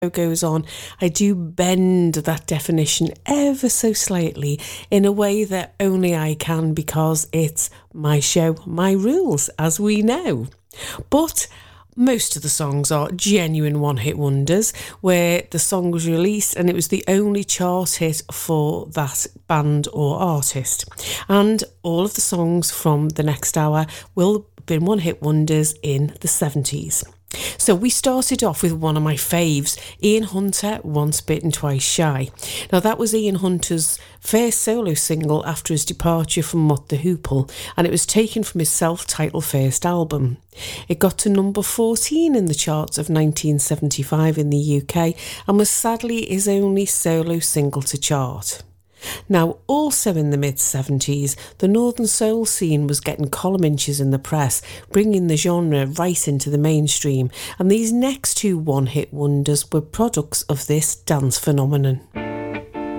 goes on, I do bend that definition ever so slightly in a way that only I can, because it's my show, my rules, as we know. But most of the songs are genuine one-hit wonders, where the song was released and it was the only chart hit for that band or artist. And all of the songs from the next hour will have been one-hit wonders in the 70s. So we started off with one of my faves, Ian Hunter, Once Bitten Twice Shy. Now that was Ian Hunter's first solo single after his departure from Mott the Hoople, and it was taken from his self-titled first album. It got to number 14 in the charts of 1975 in the UK and was sadly his only solo single to chart. Now, also in the mid-70s, the Northern Soul scene was getting column inches in the press, bringing the genre right into the mainstream, and these next two one-hit wonders were products of this dance phenomenon.